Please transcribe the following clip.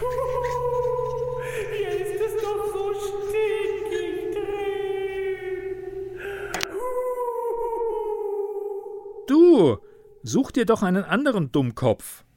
Hier ist es doch so stickig drin. Du, such dir doch einen anderen Dummkopf.